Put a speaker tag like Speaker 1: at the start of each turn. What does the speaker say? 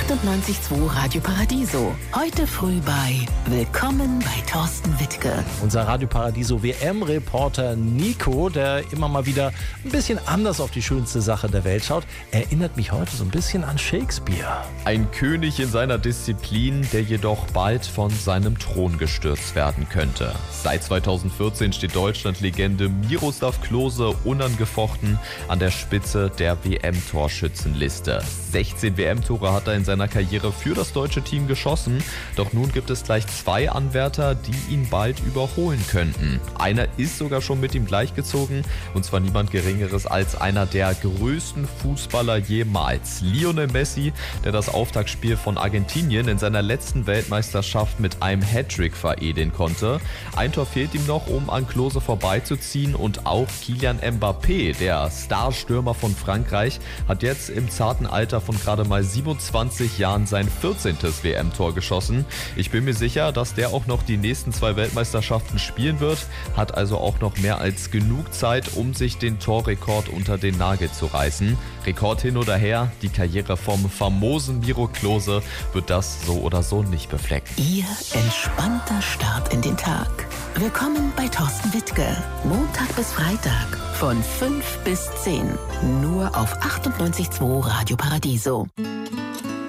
Speaker 1: 98.2 Radio Paradiso. Heute früh bei Willkommen bei Thorsten Wittke.
Speaker 2: Unser Radio Paradiso WM-Reporter Nico, der immer mal wieder ein bisschen anders auf die schönste Sache der Welt schaut, erinnert mich heute so ein bisschen an Shakespeare.
Speaker 3: Ein König in seiner Disziplin, der jedoch bald von seinem Thron gestürzt werden könnte. Seit 2014 steht Deutschland-Legende Miroslav Klose unangefochten an der Spitze der WM-Torschützenliste. 16 WM-Tore hat er in seiner Karriere für das deutsche Team geschossen, doch nun gibt es gleich 2 Anwärter, die ihn bald überholen könnten. Einer ist sogar schon mit ihm gleichgezogen, und zwar niemand Geringeres als einer der größten Fußballer jemals. Lionel Messi, der das Auftaktspiel von Argentinien in seiner letzten Weltmeisterschaft mit einem Hattrick veredeln konnte. Ein Tor fehlt ihm noch, um an Klose vorbeizuziehen, und auch Kylian Mbappé, der Starstürmer von Frankreich, hat jetzt im zarten Alter von gerade mal 27 Jahren sein 14. WM-Tor geschossen. Ich bin mir sicher, dass der auch noch die nächsten 2 Weltmeisterschaften spielen wird, hat also auch noch mehr als genug Zeit, um sich den Torrekord unter den Nagel zu reißen. Rekord hin oder her, die Karriere vom famosen Miro Klose wird das so oder so nicht beflecken.
Speaker 1: Ihr entspannter Start in den Tag. Willkommen bei Thorsten Wittke. Montag bis Freitag von 5 bis 10. Nur auf 98.2 Radio Paradiso.